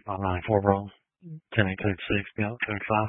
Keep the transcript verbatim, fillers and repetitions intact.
five nine four roll. ten eight code six, be out code five.